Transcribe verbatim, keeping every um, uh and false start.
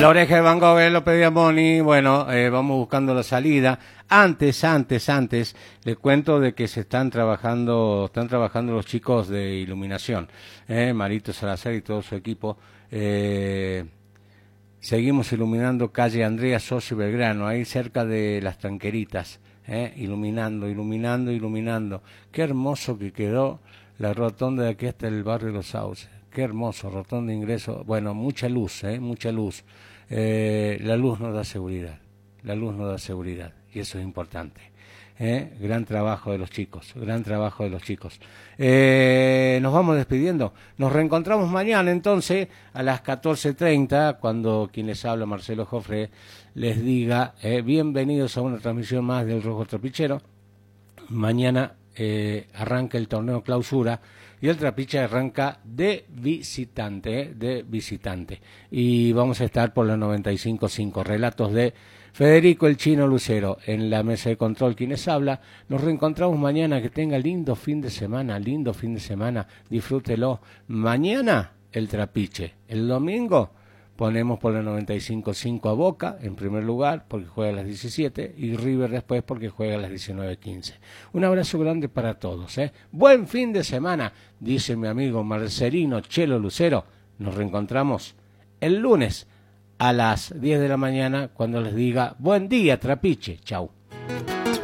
La oreja de Van Gogh lo pedía Moni. Bueno, eh, vamos buscando la salida. Antes, antes, antes, les cuento de que se están trabajando, están trabajando los chicos de iluminación, eh, Marito Salazar y todo su equipo. Eh, seguimos iluminando calle Andrea Sosa y Belgrano, ahí cerca de las Tranqueritas, eh, iluminando, iluminando, iluminando. Qué hermoso que quedó la rotonda de aquí hasta el barrio de Los Sauces. Qué hermoso, rotonda de ingreso. Bueno, mucha luz, eh, mucha luz. Eh, la luz nos da seguridad, la luz nos da seguridad y eso es importante. Eh, gran trabajo de los chicos, gran trabajo de los chicos. Eh, nos vamos despidiendo. Nos reencontramos mañana entonces a las catorce treinta cuando quien les habla, Marcelo Jofre, les diga eh, bienvenidos a una transmisión más del Rojo Trapichero. Mañana eh, arranca el torneo clausura y el Trapiche arranca de visitante, eh, de visitante. Y vamos a estar por la noventa y cinco punto cinco. Relatos de Federico el Chino Lucero en la mesa de control, quienes habla. Nos reencontramos mañana. Que tenga lindo fin de semana, lindo fin de semana. Disfrútelo. Mañana el Trapiche. El domingo ponemos por la noventa y cinco punto cinco a Boca, en primer lugar, porque juega a las diecisiete, y River después porque juega a las diecinueve quince. Un abrazo grande para todos, ¿eh? Buen fin de semana, dice mi amigo Marcelino Chelo Lucero. Nos reencontramos el lunes a las diez de la mañana cuando les diga buen día, Trapiche. Chau.